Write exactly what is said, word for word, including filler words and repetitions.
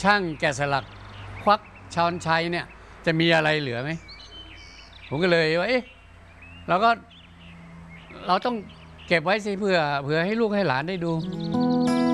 ช่างแกะสลักควักช้อนชัยเนี่ยจะมีอะไรเหลือไหมผมก็เลยว่าเอ๊ะเราก็เราต้องเก็บไว้สิเพื่อเพื่อให้ลูกให้หลานได้ดู